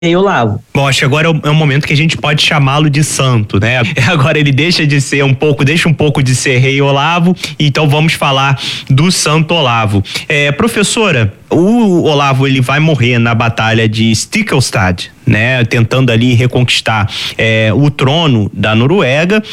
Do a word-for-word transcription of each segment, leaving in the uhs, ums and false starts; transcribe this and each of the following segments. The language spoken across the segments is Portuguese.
Rei Olavo. Bom, acho que agora é o, é o momento que a gente pode chamá-lo de santo, né? Agora ele deixa de ser um pouco, deixa um pouco de ser Rei Olavo, então vamos falar do Santo Olavo. É, professora, o Olavo ele vai morrer na batalha de Stiklestad, né, tentando ali reconquistar é, o trono da Noruega,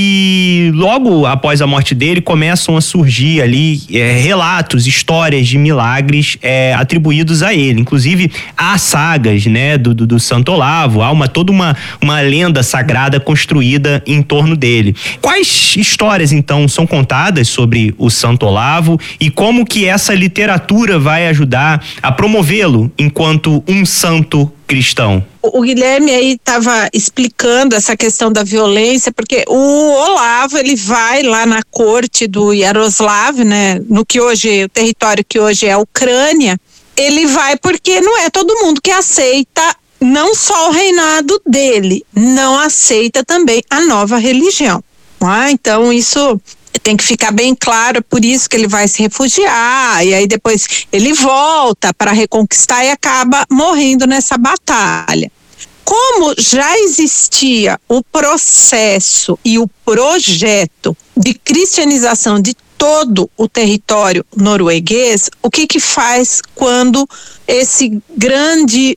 e logo após a morte dele começam a surgir ali é, relatos, histórias de milagres é, atribuídos a ele. Inclusive há sagas, né, do, do, do Santo Olavo, há uma toda uma uma lenda sagrada construída em torno dele. Quais histórias então são contadas sobre o Santo Olavo e como que essa literatura vai ajudar a promovê-lo enquanto um santo cristão? O Guilherme aí estava explicando essa questão da violência, porque o Olavo, ele vai lá na corte do Yaroslav, né, no que hoje, o território que hoje é a Ucrânia, ele vai porque não é todo mundo que aceita não só o reinado dele, não aceita também a nova religião. Ah, então isso tem que ficar bem claro, é por isso que ele vai se refugiar, e aí depois ele volta para reconquistar e acaba morrendo nessa batalha. Como já existia o processo e o projeto de cristianização de todo o território norueguês, o que que faz quando esse grande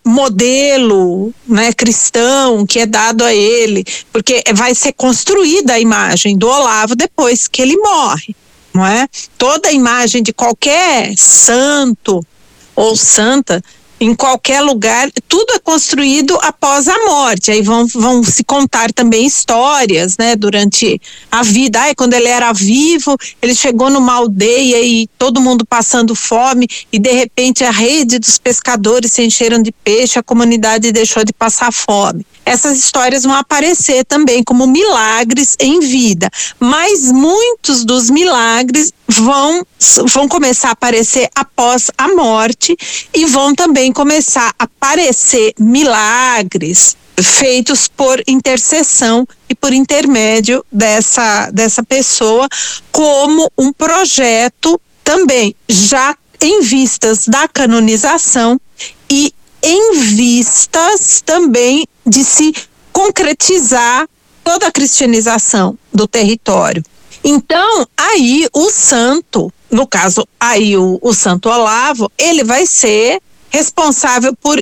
modelo, né, cristão que é dado a ele, porque vai ser construída a imagem do Olavo depois que ele morre, não é? Toda a imagem de qualquer santo ou santa em qualquer lugar, tudo é construído após a morte. Aí vão, vão se contar também histórias, né, durante a vida. Ai, quando ele era vivo, ele chegou numa aldeia e todo mundo passando fome, e de repente a rede dos pescadores se encheram de peixe, a comunidade deixou de passar fome. Essas histórias vão aparecer também como milagres em vida, mas muitos dos milagres vão, vão começar a aparecer após a morte, e vão também começar a aparecer milagres feitos por intercessão e por intermédio dessa, dessa pessoa, como um projeto também já em vistas da canonização e em vistas também de se concretizar toda a cristianização do território. Então, aí o santo, no caso aí o, o Santo Olavo, ele vai ser responsável por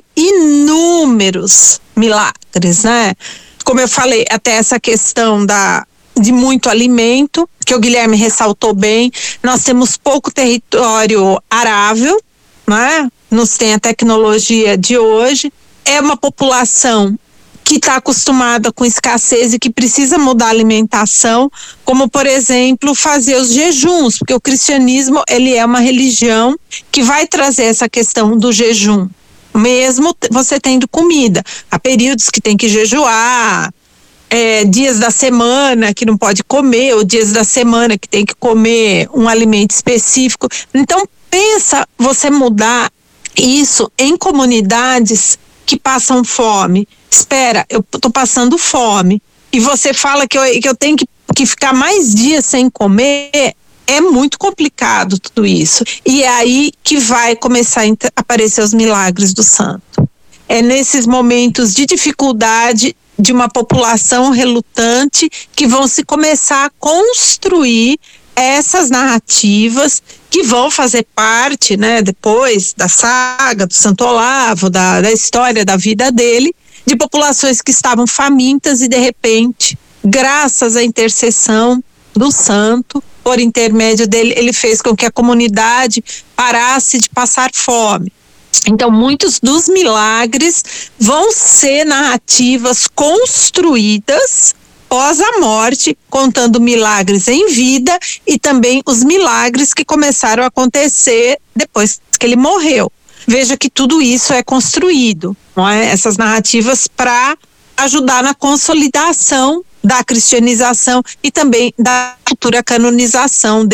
inúmeros milagres, né? Como eu falei, até essa questão da, de muito alimento, que o Guilherme ressaltou bem, nós temos pouco território arável, né? Nos tem a tecnologia de hoje, é uma população que está acostumada com escassez e que precisa mudar a alimentação, como por exemplo fazer os jejuns, porque o cristianismo ele é uma religião que vai trazer essa questão do jejum, mesmo você tendo comida. Há períodos que tem que jejuar, é, dias da semana que não pode comer, ou dias da semana que tem que comer um alimento específico. Então pensa você mudar isso em comunidades que passam fome. Espera, eu tô passando fome e você fala que eu, que eu tenho que, que ficar mais dias sem comer. É muito complicado tudo isso, e é aí que vai começar a aparecer os milagres do santo. É nesses momentos de dificuldade de uma população relutante que vão se começar a construir essas narrativas que vão fazer parte, né, depois da saga do Santo Olavo, da, da história da vida dele, de populações que estavam famintas e de repente, graças à intercessão do santo, por intermédio dele, ele fez com que a comunidade parasse de passar fome. Então, muitos dos milagres vão ser narrativas construídas após a morte, contando milagres em vida e também os milagres que começaram a acontecer depois que ele morreu. Veja que tudo isso é construído, não é? Essas narrativas para ajudar na consolidação da cristianização e também da futura canonização dele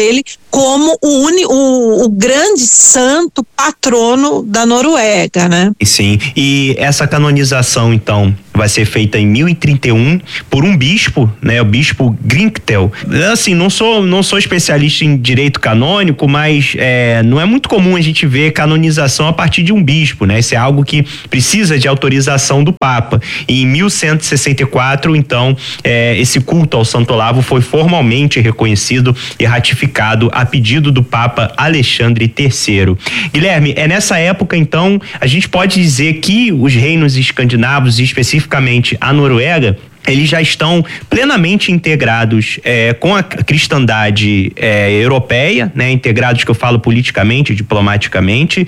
como o, uni, o, o grande santo patrono da Noruega, né? Sim, e essa canonização, então, vai ser feita em mil e trinta e um por um bispo, né? O bispo Grynktel. Assim, não sou, não sou especialista em direito canônico, mas é, não é muito comum a gente ver canonização a partir de um bispo, né? Isso é algo que precisa de autorização do Papa. E em mil cento e sessenta e quatro, então, é, esse culto ao Santo Olavo foi formalmente reconhecido e ratificado a pedido do Papa Alexandre terceiro. Guilherme, é nessa época, então, a gente pode dizer que os reinos escandinavos, e especificamente a Noruega, eles já estão plenamente integrados é, com a cristandade é, europeia, né? Integrados, que eu falo politicamente, diplomaticamente,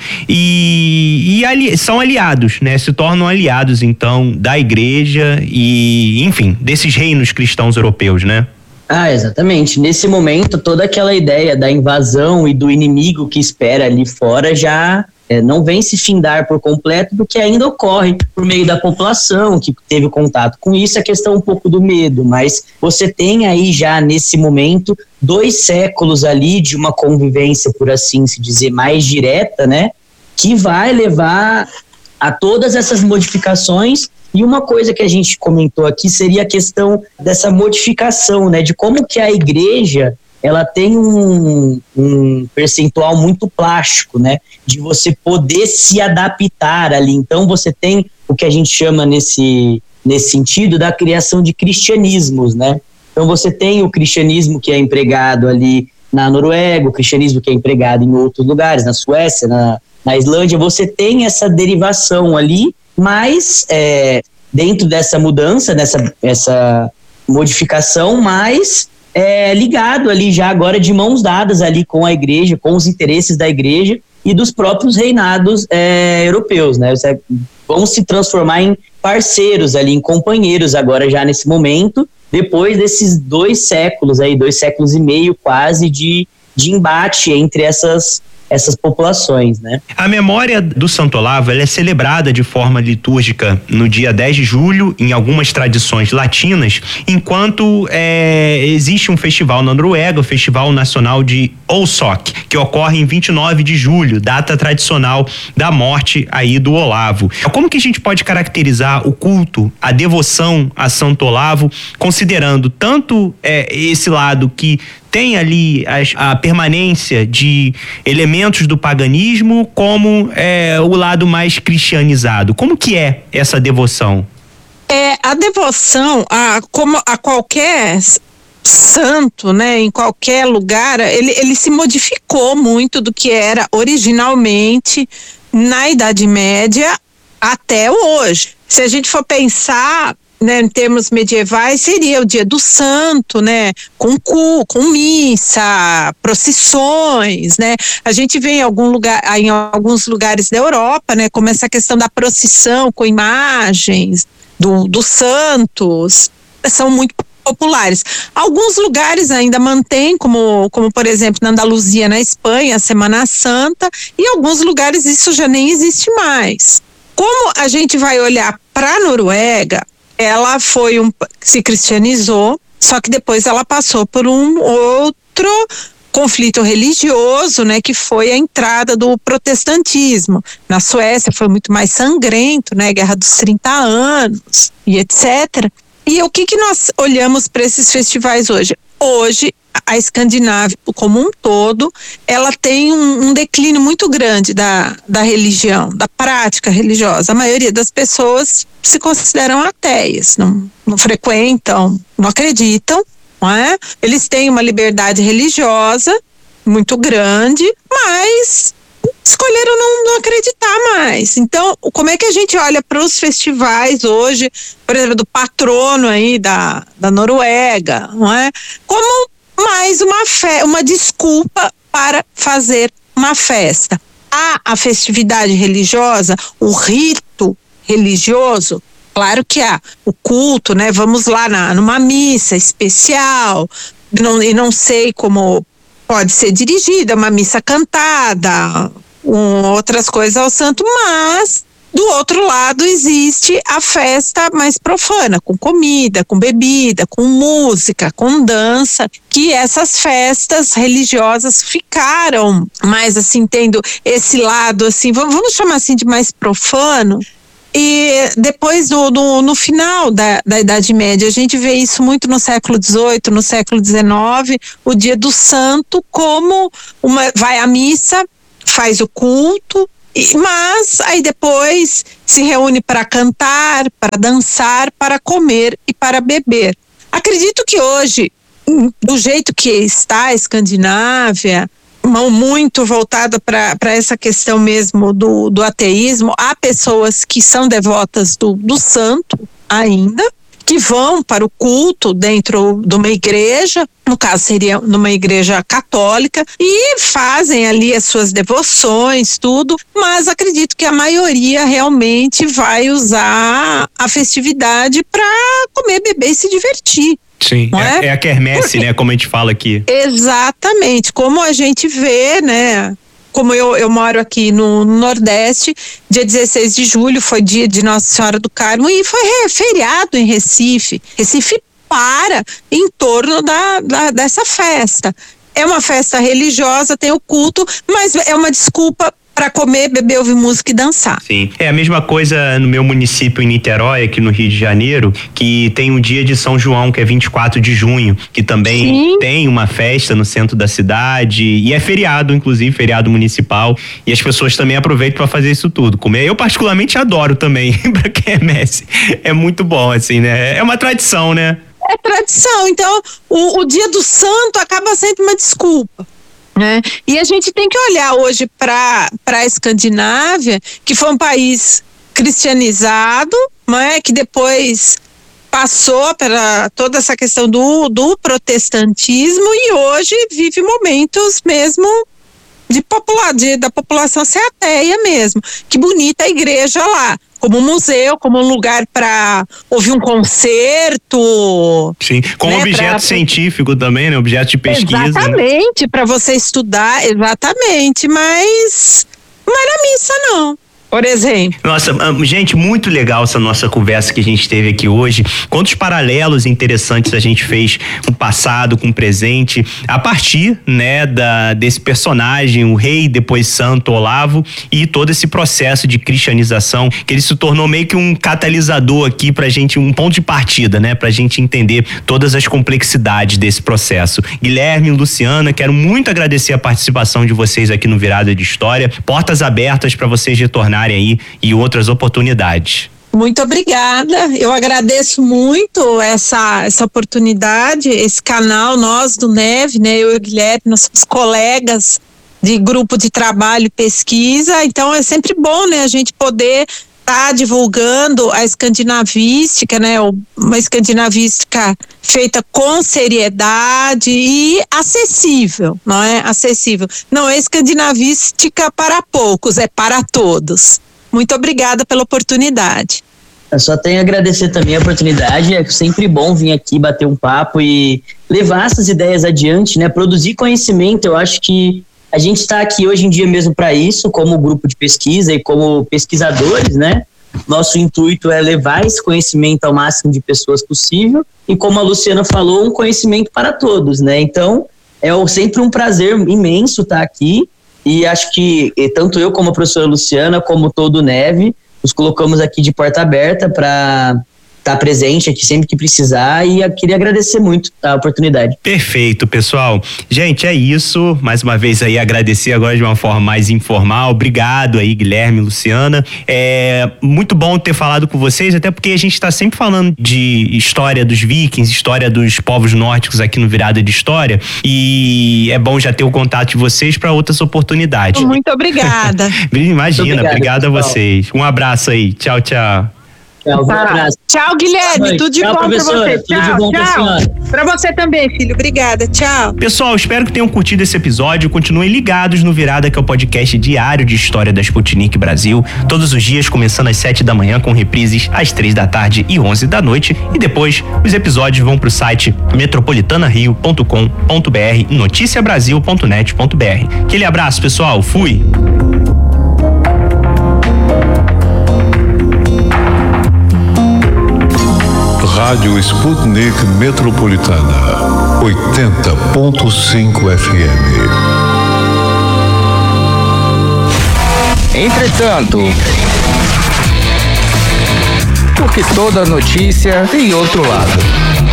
e, e ali, são aliados, né? Se tornam aliados, então, da igreja e, enfim, desses reinos cristãos europeus, né? Ah, exatamente. Nesse momento, toda aquela ideia da invasão e do inimigo que espera ali fora já é, não vem se findar por completo, porque ainda ocorre por meio da população que teve contato com isso, a questão um pouco do medo, mas você tem aí já nesse momento dois séculos ali de uma convivência, por assim se dizer, mais direta, né, que vai levar a todas essas modificações. E uma coisa que a gente comentou aqui seria a questão dessa modificação, né, de como que a igreja, ela tem um, um percentual muito plástico, né, de você poder se adaptar ali. Então você tem o que a gente chama nesse, nesse sentido da criação de cristianismos, né. Então você tem o cristianismo que é empregado ali na Noruega, o cristianismo que é empregado em outros lugares, na Suécia, na, na Islândia, você tem essa derivação ali, mas é, dentro dessa mudança, dessa essa modificação, mas é, ligado ali já agora de mãos dadas ali com a igreja, com os interesses da igreja e dos próprios reinados é, europeus, né? Vão se transformar em parceiros ali, em companheiros agora já nesse momento, depois desses dois séculos aí, dois séculos e meio quase de, de embate entre essas essas populações, né? A memória do Santo Olavo, ela é celebrada de forma litúrgica no dia dez de julho, em algumas tradições latinas, enquanto é, existe um festival na Noruega, o Festival Nacional de Olsok, que ocorre em vinte e nove de julho, data tradicional da morte aí do Olavo. Como que a gente pode caracterizar o culto, a devoção a Santo Olavo, considerando tanto é, esse lado que tem ali a, a permanência de elementos do paganismo, como é, o lado mais cristianizado? Como que é essa devoção? É, a devoção a, como a qualquer santo, né, em qualquer lugar, ele, ele se modificou muito do que era originalmente na Idade Média até hoje. Se a gente for pensar, né, em termos medievais, seria o dia do santo, né, com cu, com missa, procissões, né? A gente vê em algum lugar, em alguns lugares da Europa, né, como essa questão da procissão com imagens do, dos santos, são muito populares. Alguns lugares ainda mantêm, como, como por exemplo na Andaluzia, na Espanha, a Semana Santa, e em alguns lugares isso já nem existe mais. Como a gente vai olhar para a Noruega, ela foi um, se cristianizou, só que depois ela passou por um outro conflito religioso, né, que foi a entrada do protestantismo. Na Suécia foi muito mais sangrento, né, Guerra dos trinta anos e etcétera. E o que que nós olhamos para esses festivais hoje? Hoje, a Escandinávia como um todo, ela tem um, um declínio muito grande da, da religião, da prática religiosa. A maioria das pessoas se consideram ateias, não, não frequentam, não acreditam, não é? Eles têm uma liberdade religiosa muito grande, mas escolheram não, não acreditar mais. Então, como é que a gente olha para os festivais hoje, por exemplo, do patrono aí da, da Noruega, não é? Como mais uma fe- uma desculpa para fazer uma festa. Há a festividade religiosa, o rito religioso, claro que há o culto, né? Vamos lá na, numa missa especial, não, e não sei como pode ser dirigida, uma missa cantada, um, outras coisas ao santo, mas Do outro lado, existe a festa mais profana, com comida, com bebida, com música, com dança, que essas festas religiosas ficaram mais assim, tendo esse lado assim, vamos chamar assim de mais profano. E depois, do, do, no final da, da Idade Média, a gente vê isso muito no século dezoito, no século dezenove, o dia do santo, como uma, vai à missa, faz o culto, mas aí depois se reúne para cantar, para dançar, para comer e para beber. Acredito que hoje, do jeito que está a Escandinávia, muito voltada para essa questão mesmo do, do ateísmo, há pessoas que são devotas do, do santo ainda, que vão para o culto dentro de uma igreja, no caso seria numa igreja católica, e fazem ali as suas devoções, tudo, mas acredito que a maioria realmente vai usar a festividade para comer, beber e se divertir. Sim, é, é? é a quermesse, porque, né, como a gente fala aqui. Exatamente, como a gente vê, né, como eu, eu moro aqui no Nordeste, dia dezesseis de julho foi dia de Nossa Senhora do Carmo e foi feriado em Recife. Recife para em torno da, da, dessa festa. É uma festa religiosa, tem o culto, mas é uma desculpa para comer, beber, ouvir música e dançar. Sim, é a mesma coisa no meu município em Niterói, aqui no Rio de Janeiro, que tem o dia de São João, que é vinte e quatro de junho, que também Sim. tem uma festa no centro da cidade e é feriado, inclusive, feriado municipal, e as pessoas também aproveitam para fazer isso tudo, comer. Eu particularmente adoro também, para quem é Messi, é muito bom, assim, né? É uma tradição, né? É tradição, então o, o dia do santo acaba sendo uma desculpa. Né? E a gente tem que olhar hoje para a Escandinávia, que foi um país cristianizado, né? Que depois passou pela toda essa questão do, do protestantismo e hoje vive momentos mesmo de popular, de, da população ser ateia mesmo. Que bonita a igreja lá, como um museu, como um lugar para ouvir um concerto. Sim, como né, objeto pra... científico também, né? Objeto de pesquisa. Exatamente, né? Para você estudar, exatamente, mas não era missa não. Por exemplo. Nossa, gente, muito legal essa nossa conversa que a gente teve aqui hoje. Quantos paralelos interessantes a gente fez com o passado, com o presente, a partir, né, da, desse personagem, o rei, depois santo Olavo, e todo esse processo de cristianização, que ele se tornou meio que um catalisador aqui pra gente, um ponto de partida, né, pra gente entender todas as complexidades desse processo. Guilherme e Luciana, quero muito agradecer a participação de vocês aqui no Virada de História. Portas abertas para vocês retornarem aí e outras oportunidades. Muito obrigada, eu agradeço muito essa, essa oportunidade, esse canal, nós do Neve, né, eu e o Guilherme, nós somos colegas de grupo de trabalho e pesquisa, então é sempre bom, né, a gente poder estar tá divulgando a escandinavística, né, uma escandinavística feita com seriedade e acessível, não é? Acessível. Não é escandinavística para poucos, é para todos. Muito obrigada pela oportunidade. Eu só tenho a agradecer também a oportunidade, é sempre bom vir aqui bater um papo e levar essas ideias adiante, né? Produzir conhecimento, eu acho que a gente está aqui hoje em dia mesmo para isso, como grupo de pesquisa e como pesquisadores, né? Nosso intuito é levar esse conhecimento ao máximo de pessoas possível e, como a Luciana falou, um conhecimento para todos, né? Então, é sempre um prazer imenso estar aqui e acho que tanto eu como a professora Luciana, como todo o Neve, nos colocamos aqui de porta aberta para estar presente aqui sempre que precisar e eu queria agradecer muito a oportunidade. Perfeito, pessoal. Gente, é isso. Mais uma vez aí agradecer agora de uma forma mais informal. Obrigado aí, Guilherme, Luciana. É muito bom ter falado com vocês, até porque a gente está sempre falando de história dos vikings, história dos povos nórdicos aqui no Virada de História e é bom já ter o contato de vocês para outras oportunidades. Muito obrigada. Imagina, obrigado a vocês. Um abraço aí. Tchau, tchau. Tchau, tá. Tchau, Guilherme. Tudo de tchau, bom pra você. Tudo tchau, de bom tchau. Pra você também, filho. Obrigada. Tchau. Pessoal, espero que tenham curtido esse episódio. Continuem ligados no Virada, que é o podcast diário de história da Sputnik Brasil. Todos os dias, começando às sete da manhã, com reprises às três da tarde e onze da noite. E depois, os episódios vão pro site metropolitana rio ponto com ponto br e notícia brasil ponto net ponto br. Aquele abraço, pessoal. Fui! Rádio Sputnik Metropolitana, oitenta ponto cinco F M. Entretanto, porque toda notícia tem outro lado.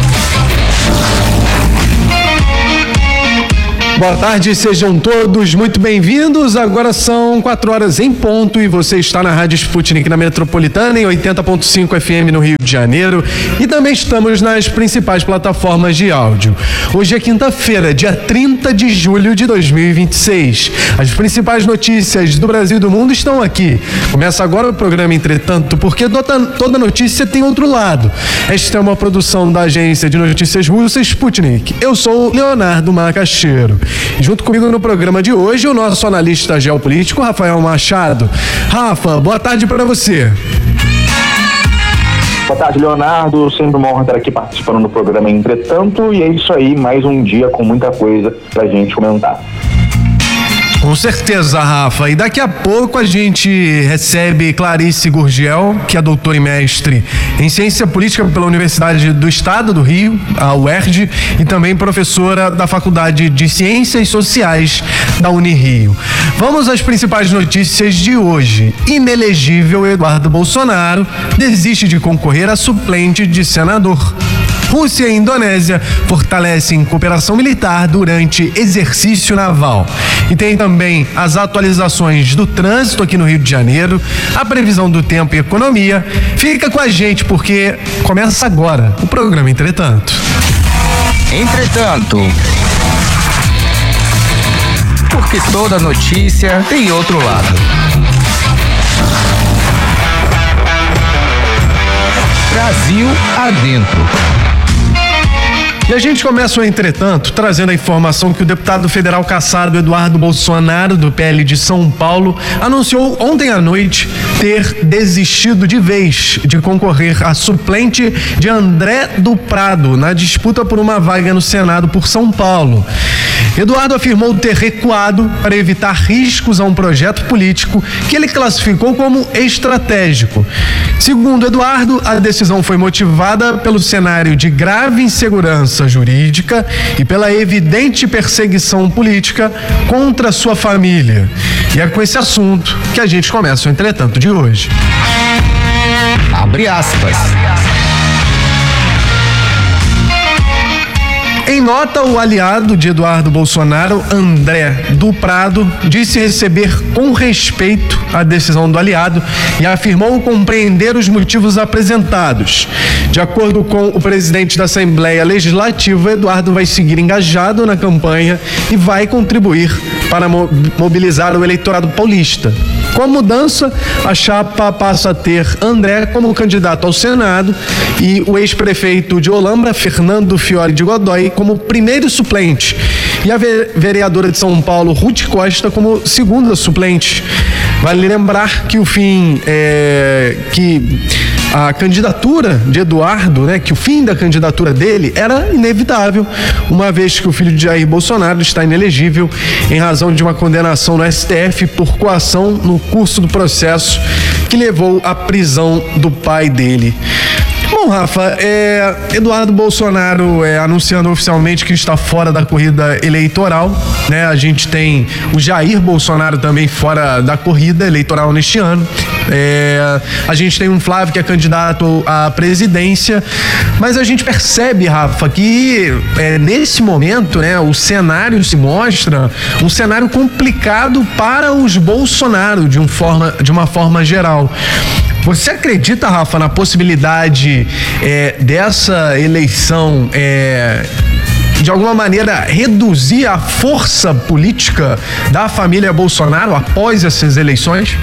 Boa tarde, sejam todos muito bem-vindos. Agora são quatro horas em ponto e você está na Rádio Sputnik na Metropolitana em oitenta ponto cinco F M no Rio de Janeiro e também estamos nas principais plataformas de áudio. Hoje é quinta-feira, dia trinta de julho de dois mil e vinte e seis. As principais notícias do Brasil e do mundo estão aqui. Começa agora o programa Entretanto, porque toda notícia tem outro lado. Esta é uma produção da agência de notícias russa Sputnik. Eu sou Leonardo Macaxeiro. Junto comigo no programa de hoje, o nosso analista geopolítico, Rafael Machado. Rafa, boa tarde para você. Boa tarde, Leonardo. Sempre uma honra estar aqui participando do programa Entretanto. E é isso aí, mais um dia com muita coisa pra gente comentar. Com certeza, Rafa. E daqui a pouco a gente recebe Clarice Gurgel, que é doutora e mestre em Ciência Política pela Universidade do Estado do Rio, a U E R J, e também professora da Faculdade de Ciências Sociais da Unirio. Vamos às principais notícias de hoje. Inelegível Eduardo Bolsonaro desiste de concorrer a suplente de senador. Rússia e Indonésia fortalecem cooperação militar durante exercício naval. E tem também as atualizações do trânsito aqui no Rio de Janeiro, a previsão do tempo e economia. Fica com a gente porque começa agora o programa Entretanto. Entretanto, porque toda notícia tem outro lado. Brasil adentro. E a gente começa o Entretanto trazendo a informação que o deputado federal cassado Eduardo Bolsonaro, do P L de São Paulo, anunciou ontem à noite ter desistido de vez de concorrer a suplente de André do Prado na disputa por uma vaga no Senado por São Paulo. Eduardo afirmou ter recuado para evitar riscos a um projeto político que ele classificou como estratégico. Segundo Eduardo, a decisão foi motivada pelo cenário de grave insegurança jurídica e pela evidente perseguição política contra sua família. E é com esse assunto que a gente começa o Entretanto de hoje. Abre aspas. Em nota, o aliado de Eduardo Bolsonaro, André do Prado, disse receber com respeito a decisão do aliado e afirmou compreender os motivos apresentados. De acordo com o presidente da Assembleia Legislativa, Eduardo vai seguir engajado na campanha e vai contribuir para mobilizar o eleitorado paulista. Com a mudança, a chapa passa a ter André como candidato ao Senado e o ex-prefeito de Olambra, Fernando Fiore de Godoy, como primeiro suplente, e a vereadora de São Paulo, Ruth Costa, como segunda suplente. Vale lembrar que o fim é, que a candidatura de Eduardo, né, que o fim da candidatura dele era inevitável, uma vez que o filho de Jair Bolsonaro está inelegível em razão de uma condenação no S T F por coação no curso do processo que levou à prisão do pai dele. Bom, Rafa, é, Eduardo Bolsonaro é, anunciando oficialmente que está fora da corrida eleitoral, né? A gente tem o Jair Bolsonaro também fora da corrida eleitoral neste ano. É, a gente tem um Flávio que é candidato à presidência, mas a gente percebe, Rafa, que é, nesse momento, né, o cenário se mostra um cenário complicado para os Bolsonaro de, um forma, de uma forma geral. Você acredita, Rafa, na possibilidade é, dessa eleição é, de alguma maneira reduzir a força política da família Bolsonaro após essas eleições?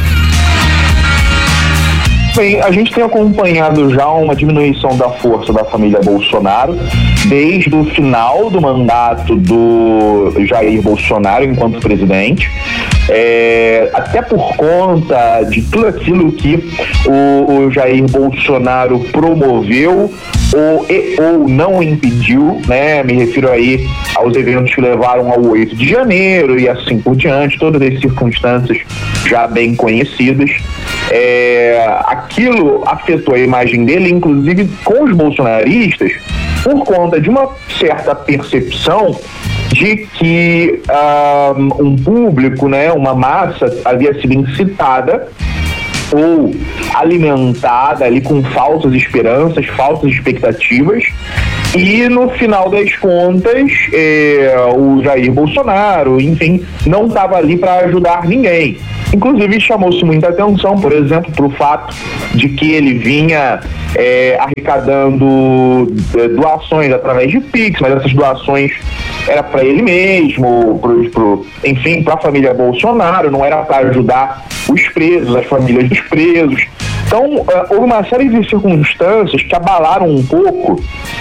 Bem, a gente tem acompanhado já uma diminuição da força da família Bolsonaro desde o final do mandato do Jair Bolsonaro enquanto presidente. é, até por conta de tudo aquilo que o, o Jair Bolsonaro promoveu ou, e, ou não impediu, né? Me refiro aí aos eventos que levaram ao oito de janeiro e assim por diante, todas as circunstâncias já bem conhecidas. É, aquilo afetou a imagem dele, inclusive com os bolsonaristas, por conta de uma certa percepção de que um, um público, né, uma massa havia sido incitada ou alimentada ali com falsas esperanças, falsas expectativas, e no final das contas é, o Jair Bolsonaro, enfim, não estava ali para ajudar ninguém. Inclusive chamou-se muita atenção, por exemplo, para o fato de que ele vinha é, arrecadando é, doações através de Pix, mas essas doações era para ele mesmo, pro, pro, enfim, para a família Bolsonaro, não era para ajudar os presos, as famílias dos presos. Então, uh, houve uma série de circunstâncias que abalaram um pouco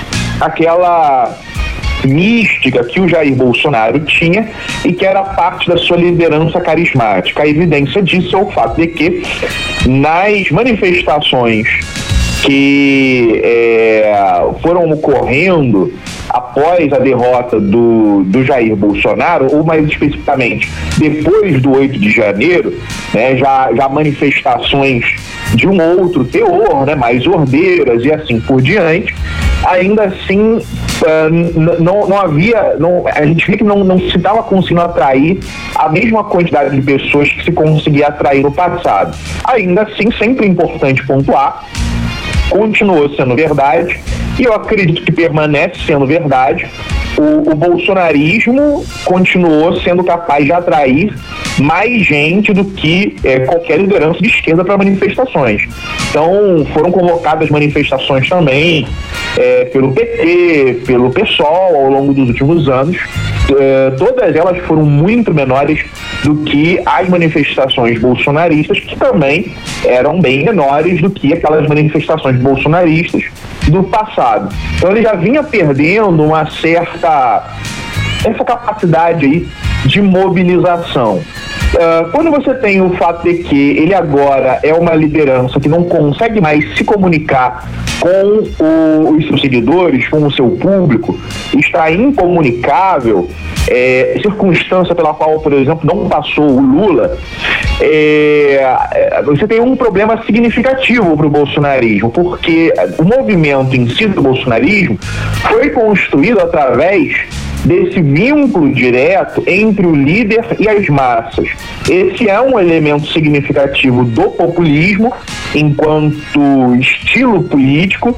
aquela mística que o Jair Bolsonaro tinha e que era parte da sua liderança carismática. A evidência disso é o fato de que nas manifestações que é, foram ocorrendo após a derrota do, do Jair Bolsonaro, ou mais especificamente depois do oito de janeiro, né, já, já manifestações de um outro teor, né, mais ordeiras e assim por diante, ainda assim uh, não, não havia, não, a gente vê que não, não se estava conseguindo atrair a mesma quantidade de pessoas que se conseguia atrair no passado. Ainda assim, sempre é importante pontuar, continuou sendo verdade, e eu acredito que permanece sendo verdade, o, o bolsonarismo continuou sendo capaz de atrair mais gente do que é, qualquer liderança de esquerda para manifestações. Então foram convocadas manifestações também é, pelo P T, pelo PSOL ao longo dos últimos anos. É, todas elas foram muito menores do que as manifestações bolsonaristas, que também eram bem menores do que aquelas manifestações bolsonaristas do passado. Então ele já vinha perdendo uma certa essa capacidade aí de mobilização. Uh, quando você tem o fato de que ele agora é uma liderança que não consegue mais se comunicar com o, os seus seguidores, com o seu público, está incomunicável, é, circunstância pela qual, por exemplo, não passou o Lula, é, você tem um problema significativo para o bolsonarismo, porque o movimento em si do bolsonarismo foi construído através desse vínculo direto entre o líder e as massas. Esse é um elemento significativo do populismo enquanto estilo político.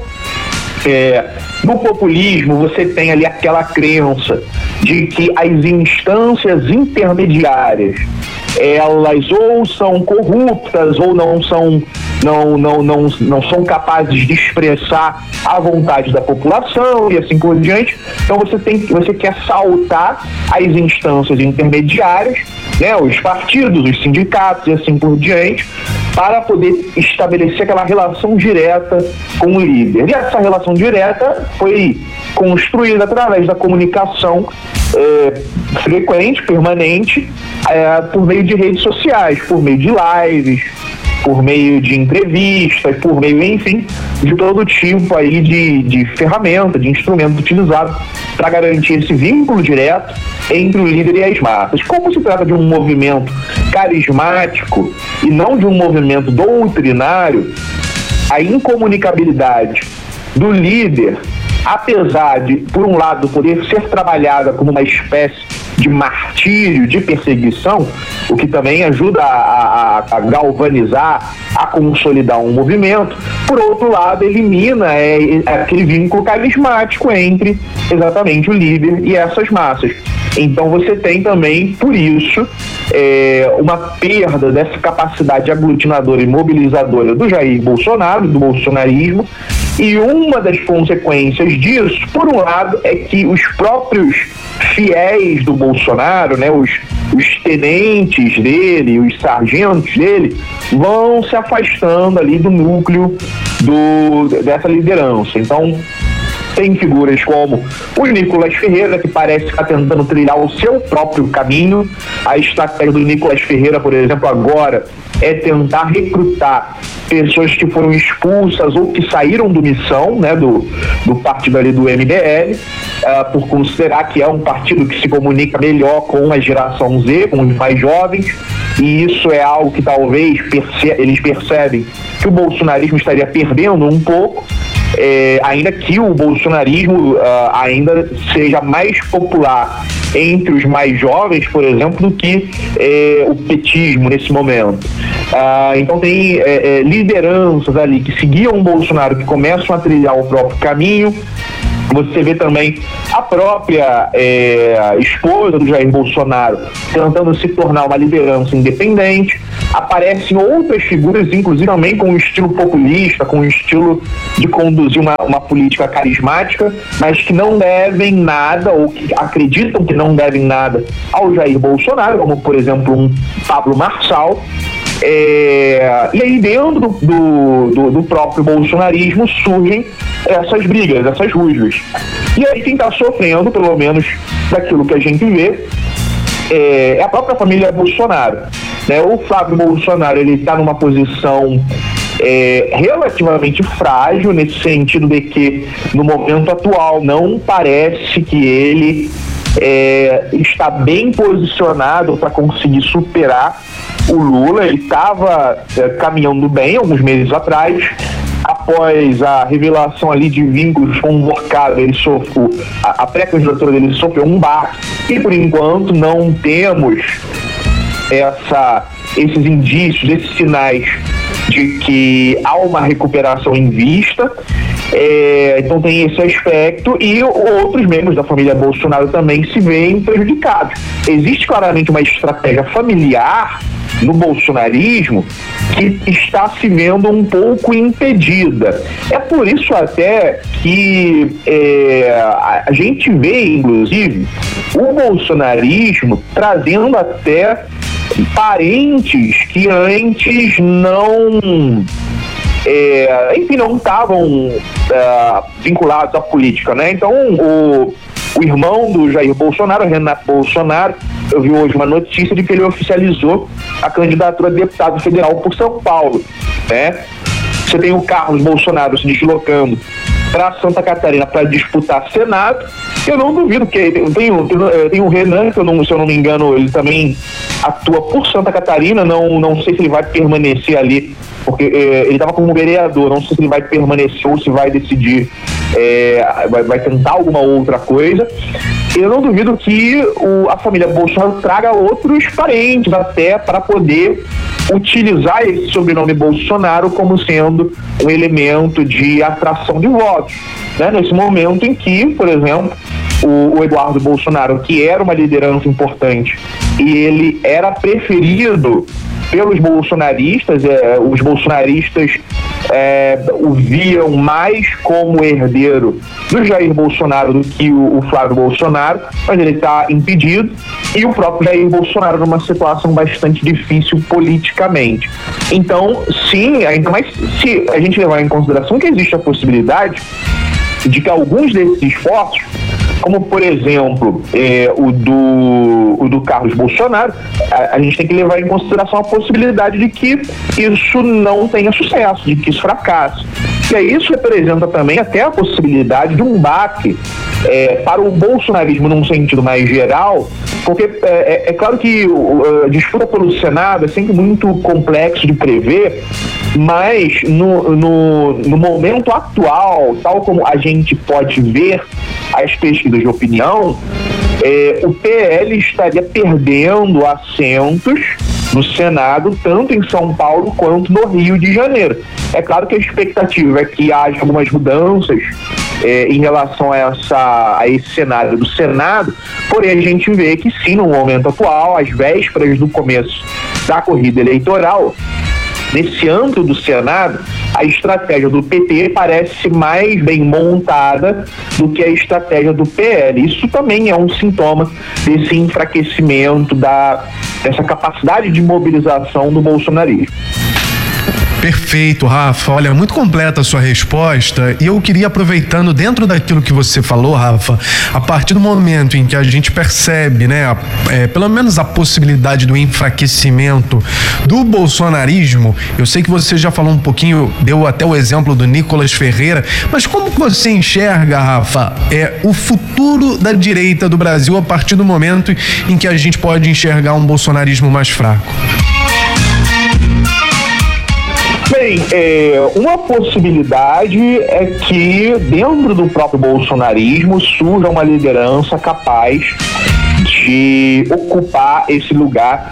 É, no populismo você tem ali aquela crença de que as instâncias intermediárias elas ou são corruptas ou não são não, não, não, não são capazes de expressar a vontade da população e assim por diante. Então você tem, você quer saltar as instâncias intermediárias, né, os partidos, os sindicatos e assim por diante, para poder estabelecer aquela relação direta com o líder. E essa relação direta foi construída através da comunicação é, frequente, permanente, é, por meio de redes sociais, por meio de lives, por meio de entrevistas, por meio, enfim, de todo tipo aí de, de ferramenta, de instrumento utilizado para garantir esse vínculo direto entre o líder e as massas. Como se trata de um movimento carismático e não de um movimento doutrinário, a incomunicabilidade do líder, apesar de, por um lado, poder ser trabalhada como uma espécie de martírio, de perseguição, o que também ajuda a, a, a galvanizar, a consolidar um movimento, por outro lado, elimina é, é aquele vínculo carismático entre exatamente o líder e essas massas. Então você tem também, por isso, é, uma perda dessa capacidade aglutinadora e mobilizadora do Jair Bolsonaro, do bolsonarismo, e uma das consequências disso, por um lado, é que os próprios fiéis do Bolsonaro, né, os, os tenentes dele, os sargentos dele, vão se afastando ali do núcleo do, dessa liderança. Então, tem figuras como o Nicolas Ferreira, que parece estar tentando trilhar o seu próprio caminho. A estratégia do Nicolas Ferreira, por exemplo, agora é tentar recrutar pessoas que foram expulsas ou que saíram do Missão, né, do, do partido ali do M B L, uh, por considerar que é um partido que se comunica melhor com a geração Z, com os mais jovens, e isso é algo que talvez perce- eles percebem que o bolsonarismo estaria perdendo um pouco, é, ainda que o bolsonarismo uh, ainda seja mais popular entre os mais jovens, por exemplo, do que é, o petismo nesse momento. Ah, então tem é, é, lideranças ali que seguiam o Bolsonaro, que começam a trilhar o próprio caminho. Você vê também a própria é, esposa do Jair Bolsonaro tentando se tornar uma liderança independente. Aparecem outras figuras, inclusive também com um estilo populista, com um estilo de conduzir uma, uma política carismática, mas que não devem nada, ou que acreditam que não devem nada ao Jair Bolsonaro, como, por exemplo, um Pablo Marçal. É, e aí dentro do, do, do próprio bolsonarismo surgem essas brigas, essas rusgas. E aí quem está sofrendo, pelo menos daquilo que a gente vê, é, é a própria família Bolsonaro, né? O Flávio Bolsonaro, ele está numa posição é, relativamente frágil, nesse sentido de que no momento atual não parece que ele é, está bem posicionado para conseguir superar o Lula. Ele estava é, caminhando bem alguns meses atrás. Após a revelação ali de vínculos com o Morcado, ele sofreu, a, a pré-candidatura dele sofreu um baque, e por enquanto não temos essa, esses indícios, esses sinais de que há uma recuperação em vista. É, então tem esse aspecto, e outros membros da família Bolsonaro também se veem prejudicados. Existe claramente uma estratégia familiar no bolsonarismo que está se vendo um pouco impedida. É por isso até que é, a gente vê, inclusive, o bolsonarismo trazendo até parentes que antes não... É, enfim, não estavam é, vinculados à política, né? Então, o, o irmão do Jair Bolsonaro, Renato Bolsonaro, eu vi hoje uma notícia de que ele oficializou a candidatura a deputado federal por São Paulo, né? Você tem o Carlos Bolsonaro se deslocando para Santa Catarina para disputar Senado. Eu não duvido que tem, tem, tem o Renan, que eu não, se eu não me engano, ele também atua por Santa Catarina. Não, não sei se ele vai permanecer ali, porque é, ele estava como vereador. Não sei se ele vai permanecer ou se vai decidir, é, vai, vai tentar alguma outra coisa. Eu não duvido que o, a família Bolsonaro traga outros parentes até para poder utilizar esse sobrenome Bolsonaro como sendo um elemento de atração de votos, né? Nesse momento em que, por exemplo, o, o Eduardo Bolsonaro, que era uma liderança importante e ele era preferido pelos bolsonaristas, é, os bolsonaristas é, o viam mais como herdeiro do Jair Bolsonaro do que o, o Flávio Bolsonaro, mas ele está impedido, e o próprio Jair Bolsonaro numa situação bastante difícil politicamente. Então, sim, ainda mais se a gente levar em consideração que existe a possibilidade de que alguns desses esforços, como por exemplo é, o, do, o do Carlos Bolsonaro, a, a gente tem que levar em consideração a possibilidade de que isso não tenha sucesso, de que isso fracasse. E aí isso representa também até a possibilidade de um baque é, para o bolsonarismo num sentido mais geral, porque é, é, é claro que a disputa pelo Senado é sempre muito complexo de prever, mas no, no, no momento atual, tal como a gente pode ver as pesquisas de opinião, é, o P L estaria perdendo assentos no Senado, tanto em São Paulo quanto no Rio de Janeiro. É claro que a expectativa é que haja algumas mudanças é, em relação a, essa, a esse cenário do Senado, porém a gente vê que sim, no momento atual, às vésperas do começo da corrida eleitoral, nesse âmbito do Senado, a estratégia do P T parece mais bem montada do que a estratégia do P L. Isso também é um sintoma desse enfraquecimento, da, dessa capacidade de mobilização do bolsonarismo. Perfeito, Rafa. Olha, muito completa a sua resposta, e eu queria, aproveitando dentro daquilo que você falou, Rafa, a partir do momento em que a gente percebe, né, a, é, pelo menos a possibilidade do enfraquecimento do bolsonarismo, eu sei que você já falou um pouquinho, deu até o exemplo do Nicolas Ferreira, mas como que você enxerga, Rafa, é, o futuro da direita do Brasil a partir do momento em que a gente pode enxergar um bolsonarismo mais fraco? Bem, é, uma possibilidade é que dentro do próprio bolsonarismo surja uma liderança capaz de ocupar esse lugar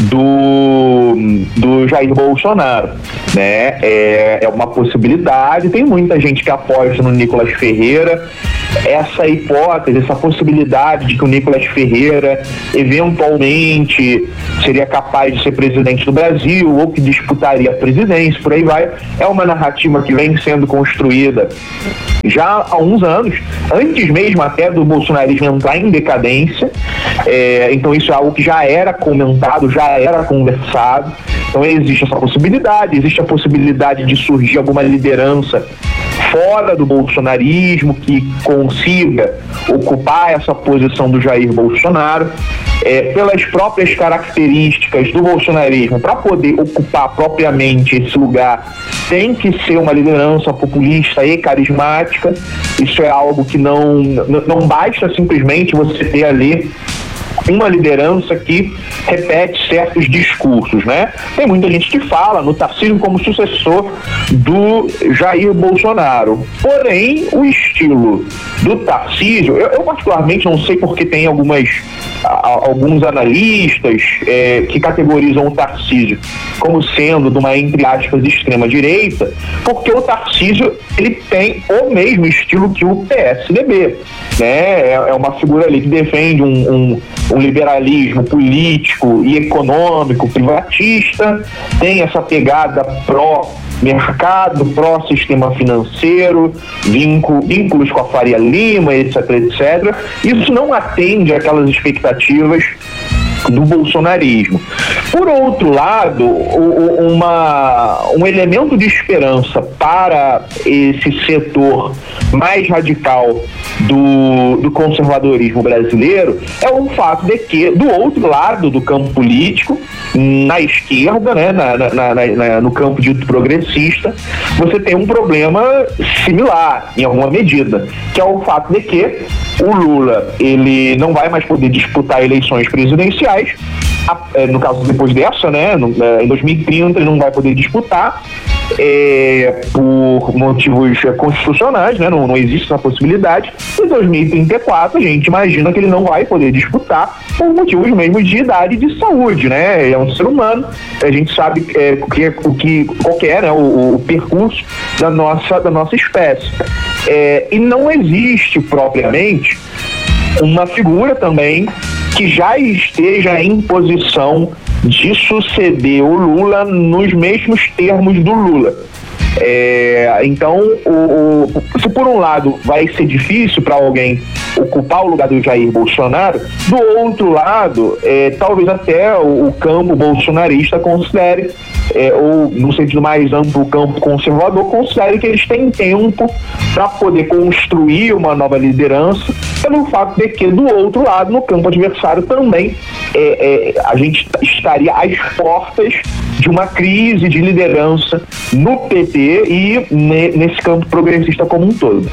do, do Jair Bolsonaro, né? É, é uma possibilidade, tem muita gente que aposta no Nicolas Ferreira. Essa hipótese, essa possibilidade de que o Nicolas Ferreira eventualmente seria capaz de ser presidente do Brasil ou que disputaria a presidência, por aí vai, é uma narrativa que vem sendo construída já há uns anos, antes mesmo até do bolsonarismo entrar em decadência. É, então isso é algo que já era comentado, já era conversado. Então existe essa possibilidade, existe a possibilidade de surgir alguma liderança fora do bolsonarismo que consiga ocupar essa posição do Jair Bolsonaro. É, pelas próprias características do bolsonarismo, para poder ocupar propriamente esse lugar, tem que ser uma liderança populista e carismática. Isso é algo que não, não basta simplesmente você ter ali uma liderança que repete certos discursos, né? Tem muita gente que fala no Tarcísio como sucessor do Jair Bolsonaro. Porém, o estilo do Tarcísio, eu, eu particularmente não sei porque tem algumas, a, alguns analistas é, que categorizam o Tarcísio como sendo de uma, entre aspas, extrema-direita, porque o Tarcísio, ele tem o mesmo estilo que o P S D B, né? É, é uma figura ali que defende um, um um liberalismo político e econômico privatista, tem essa pegada pró-mercado, pró-sistema financeiro, vínculos com a Faria Lima, etc, etcétera. Isso não atende àquelas expectativas do bolsonarismo. Por outro lado, uma, um elemento de esperança para esse setor mais radical do, do conservadorismo brasileiro é o fato de que, do outro lado do campo político, na esquerda, né, na, na, na, na, no campo dito progressista, você tem um problema similar, em alguma medida, que é o fato de que o Lula, ele não vai mais poder disputar eleições presidenciais. No caso, depois dessa, né, em dois mil e trinta ele não vai poder disputar é, por motivos constitucionais, né, não, não existe essa possibilidade. Em dois mil e trinta e quatro a gente imagina que ele não vai poder disputar por motivos mesmo de idade e de saúde, né? Ele é um ser humano, a gente sabe é, o que, o que, qual que é, né, o, o percurso da nossa, da nossa espécie. É, e não existe propriamente uma figura também que já esteja em posição de suceder o Lula nos mesmos termos do Lula. É, então, o, o, se por um lado vai ser difícil para alguém ocupar o lugar do Jair Bolsonaro, do outro lado, é, talvez até o, o campo bolsonarista considere, é, ou no sentido mais amplo, o campo conservador, considere que eles têm tempo para poder construir uma nova liderança, pelo fato de que, do outro lado, no campo adversário também, é, é, a gente estaria às portas de uma crise de liderança no P T e nesse campo progressista como um todo.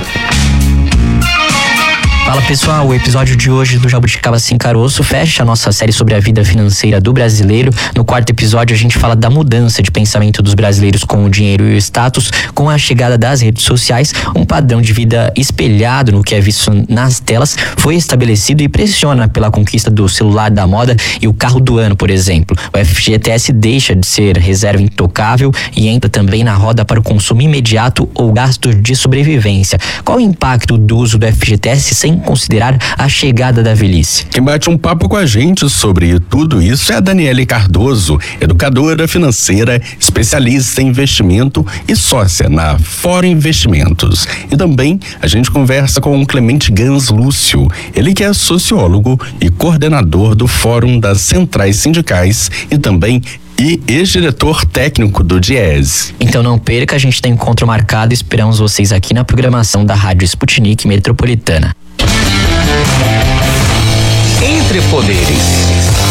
Fala pessoal, o episódio de hoje do Jabuticaba Sem Caroço fecha a nossa série sobre a vida financeira do brasileiro. No quarto episódio a gente fala da mudança de pensamento dos brasileiros com o dinheiro e o status, com a chegada das redes sociais. Um padrão de vida espelhado no que é visto nas telas foi estabelecido e pressiona pela conquista do celular da moda e o carro do ano, por exemplo. O F G T S deixa de ser reserva intocável e entra também na roda para o consumo imediato ou gasto de sobrevivência. Qual o impacto do uso do F G T S sem considerar a chegada da velhice? Quem bate um papo com a gente sobre tudo isso é a Daniele Cardoso, educadora financeira, especialista em investimento e sócia na Fórum Investimentos. E também a gente conversa com o Clemente Gans Lúcio, ele que é sociólogo e coordenador do Fórum das Centrais Sindicais e também e ex-diretor técnico do Diese. Então não perca, a gente tem encontro marcado e esperamos vocês aqui na programação da Rádio Sputnik Metropolitana. Entre Poderes.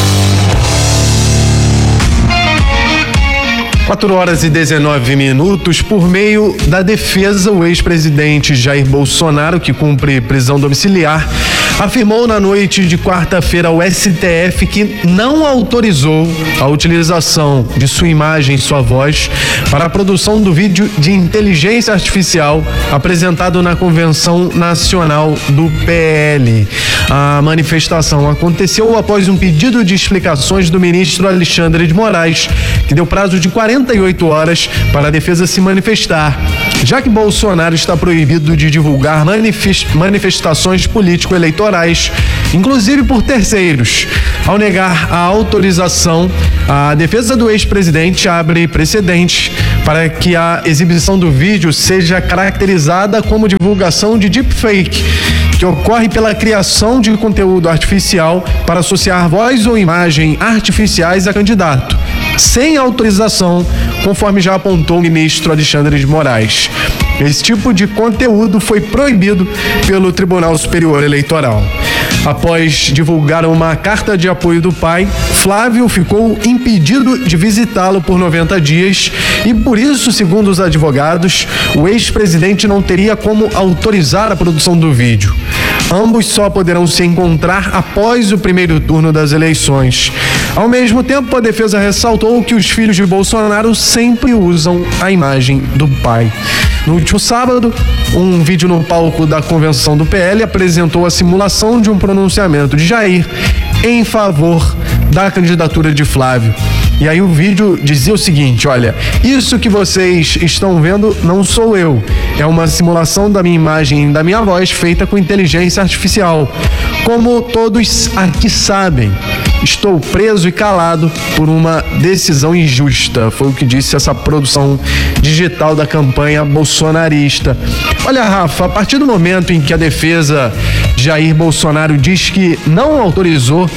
quatro horas e dezenove minutos. Por meio da defesa, o ex-presidente Jair Bolsonaro, que cumpre prisão domiciliar, afirmou na noite de quarta-feira ao S T F que não autorizou a utilização de sua imagem e sua voz para a produção do vídeo de inteligência artificial apresentado na Convenção Nacional do P L. A manifestação aconteceu após um pedido de explicações do ministro Alexandre de Moraes, que deu prazo de quarenta e oito horas para a defesa se manifestar, já que Bolsonaro está proibido de divulgar manifestações político-eleitorais, inclusive por terceiros. Ao negar a autorização, a defesa do ex-presidente abre precedente para que a exibição do vídeo seja caracterizada como divulgação de deepfake, que ocorre pela criação de conteúdo artificial para associar voz ou imagem artificiais a candidato, sem autorização, conforme já apontou o ministro Alexandre de Moraes. Esse tipo de conteúdo foi proibido pelo Tribunal Superior Eleitoral. Após divulgar uma carta de apoio do pai, Flávio ficou impedido de visitá-lo por noventa dias e, por isso, segundo os advogados, o ex-presidente não teria como autorizar a produção do vídeo. Ambos só poderão se encontrar após o primeiro turno das eleições. Ao mesmo tempo, a defesa ressaltou que os filhos de Bolsonaro sempre usam a imagem do pai. No último sábado, um vídeo no palco da convenção do P L apresentou a simulação de um pronunciamento de Jair em favor da candidatura de Flávio. E aí o vídeo dizia o seguinte: olha, isso que vocês estão vendo não sou eu, é uma simulação da minha imagem e da minha voz feita com inteligência artificial. Como todos aqui sabem, estou preso e calado por uma decisão injusta, foi o que disse essa produção digital da campanha bolsonarista. Olha, Rafa, a partir do momento em que a defesa de Jair Bolsonaro diz que não autorizou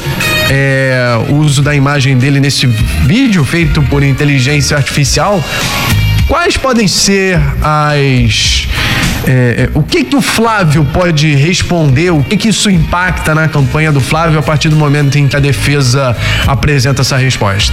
É, o uso da imagem dele nesse vídeo feito por inteligência artificial, quais podem ser as... É, o que que o Flávio pode responder, o que que isso impacta na campanha do Flávio a partir do momento em que a defesa apresenta essa resposta?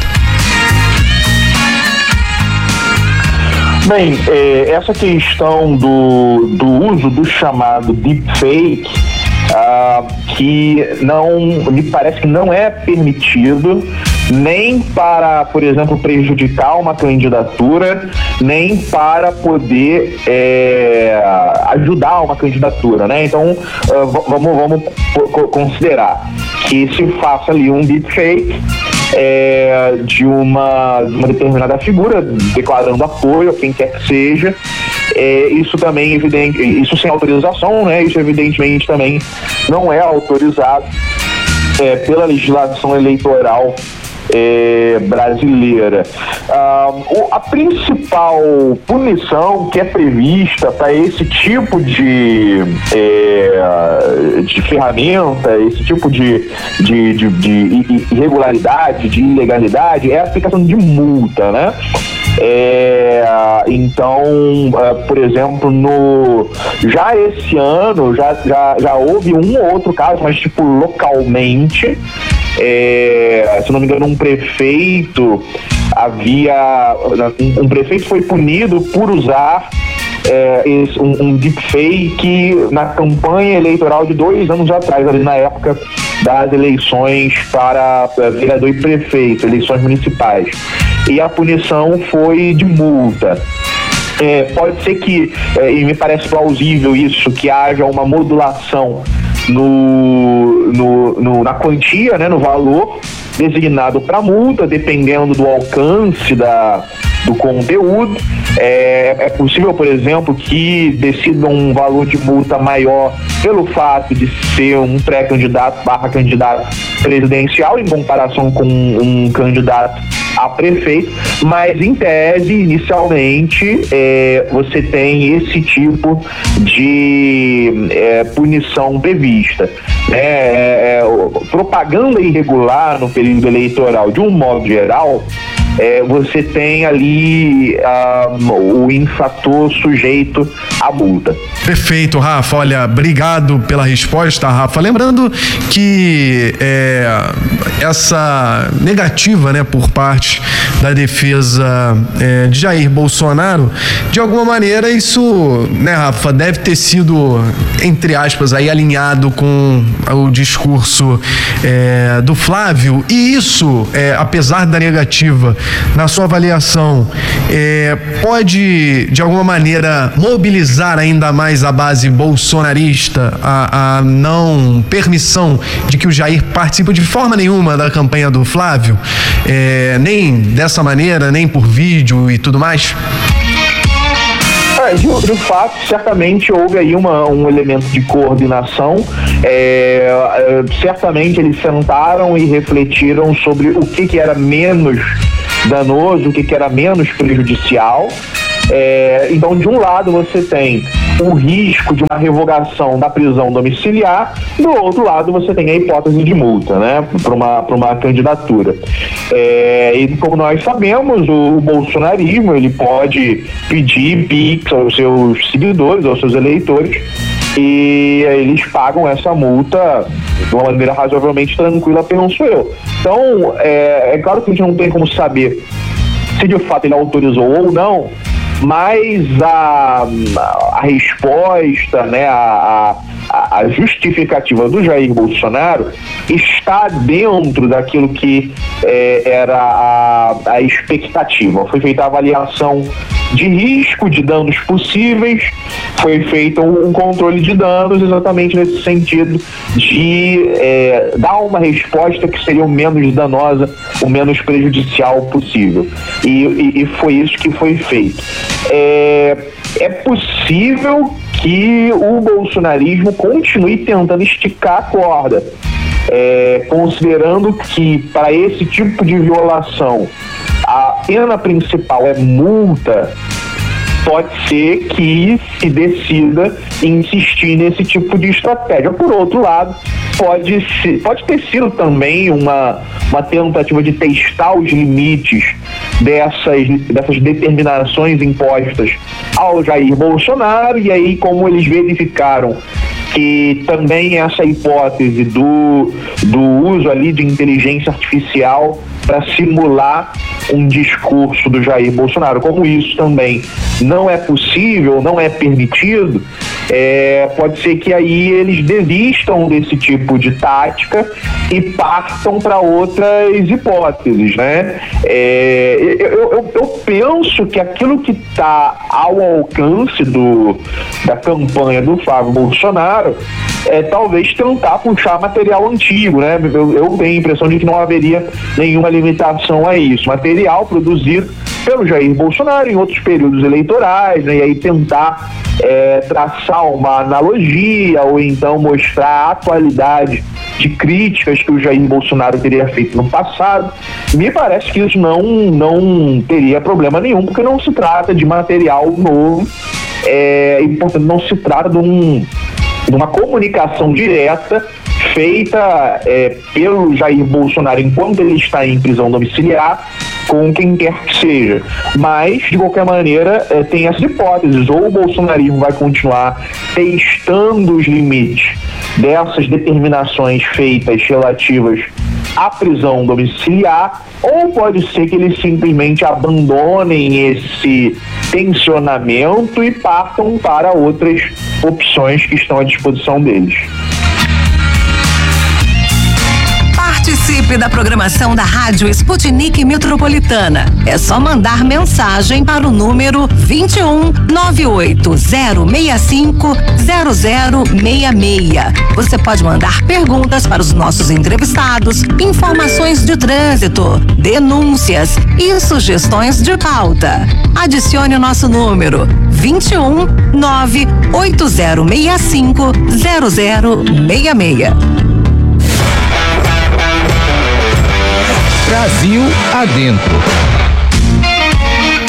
Bem, é, essa questão do, do uso do chamado deepfake, Uh, que não, me parece que não é permitido nem para, por exemplo, prejudicar uma candidatura, nem para poder é, ajudar uma candidatura, né? Então, uh, vamos, vamos considerar que se faça ali um deepfake é, de, uma, de uma determinada figura, declarando apoio a quem quer que seja. É, isso também evidente, isso sem autorização, né? Isso evidentemente também não é autorizado é, pela legislação eleitoral é, brasileira. Ah, o, a principal punição que é prevista para esse tipo de, é, de ferramenta, esse tipo de, de, de, de irregularidade, de ilegalidade, é a aplicação de multa, né? É, então, uh, por exemplo, no, já esse ano já, já, já houve um ou outro caso, mas tipo localmente, é, se não me engano, um prefeito havia, um, um prefeito foi punido por usar é, esse, um, um deepfake na campanha eleitoral de dois anos atrás, ali na época das eleições para vereador e prefeito, eleições municipais. E a punição foi de multa. É, pode ser que, é, e me parece plausível isso, que haja uma modulação no, no, no, na quantia, né, no valor designado para multa, dependendo do alcance da, do conteúdo. É, é possível, por exemplo, que decidam um valor de multa maior pelo fato de ser um pré-candidato barra candidato presidencial em comparação com um candidato a prefeito, mas em tese, inicialmente, é, você tem esse tipo de é, punição prevista. É, é, propaganda irregular no período eleitoral, de um modo geral, é, você tem ali ah, o infrator sujeito à multa. Perfeito, Rafa. Olha, obrigado pela resposta, Rafa. Lembrando que é, essa negativa, né, por parte da defesa é, de Jair Bolsonaro, de alguma maneira isso, né, Rafa, deve ter sido, entre aspas, aí alinhado com o discurso é, do Flávio, e isso, é, apesar da negativa, na sua avaliação, é, pode de alguma maneira mobilizar ainda mais a base bolsonarista, a, a não permissão de que o Jair participe de forma nenhuma da campanha do Flávio, é, nem dessa maneira, nem por vídeo e tudo mais? De, de fato, certamente houve aí uma, um elemento de coordenação. É, certamente eles sentaram e refletiram sobre o que, que era menos danoso, o que, que era menos prejudicial. É, então, de um lado, você tem o risco de uma revogação da prisão domiciliar, do outro lado, você tem a hipótese de multa, né, para uma, para uma candidatura. É, e como nós sabemos, o, o bolsonarismo ele pode pedir pix aos seus seguidores, aos seus eleitores, e eles pagam essa multa de uma maneira razoavelmente tranquila, penso eu. Então, é, é claro que a gente não tem como saber se de fato ele autorizou ou não, mas a, a resposta, né, a, a, a justificativa do Jair Bolsonaro está dentro daquilo que é, era a, a expectativa. Foi feita a avaliação de risco, de danos possíveis, foi feito um, um controle de danos exatamente nesse sentido de é, dar uma resposta que seria o menos danosa, o menos prejudicial possível. E, e, e foi isso que foi feito. É, é possível que o bolsonarismo continue tentando esticar a corda, é, considerando que para esse tipo de violação a pena principal é multa, pode ser que se decida insistir nesse tipo de estratégia. Por outro lado, pode, ser, pode ter sido também uma, uma tentativa de testar os limites dessas, dessas determinações impostas ao Jair Bolsonaro, e aí, como eles verificaram que também essa hipótese do, do uso ali de inteligência artificial para simular um discurso do Jair Bolsonaro, como isso também não é possível, não é permitido, é, pode ser que aí eles desistam desse tipo de tática e partam para outras hipóteses, né? É, eu, eu, eu penso que aquilo que está ao alcance do, da campanha do Flávio Bolsonaro é talvez tentar puxar material antigo, né? Eu, eu tenho a impressão de que não haveria nenhuma limitação a isso. Material produzido pelo Jair Bolsonaro em outros períodos eleitorais, né? E aí tentar é, traçar uma analogia ou então mostrar a atualidade de críticas que o Jair Bolsonaro teria feito no passado. Me parece que isso não, não teria problema nenhum, porque não se trata de material novo, é, e portanto não se trata de, um, de uma comunicação direta feita é, pelo Jair Bolsonaro enquanto ele está em prisão domiciliar com quem quer que seja. Mas, de qualquer maneira, é, tem essas hipóteses. Ou o bolsonarismo vai continuar testando os limites dessas determinações feitas relativas à prisão domiciliar, ou pode ser que eles simplesmente abandonem esse tensionamento e partam para outras opções que estão à disposição deles. Participe da programação da Rádio Sputnik Metropolitana. É só mandar mensagem para o número vinte e um, nove oito zero seis cinco, zero zero seis seis. Você pode mandar perguntas para os nossos entrevistados, informações de trânsito, denúncias e sugestões de pauta. Adicione o nosso número vinte e um, nove oito zero seis cinco, zero zero seis seis. Brasil Adentro.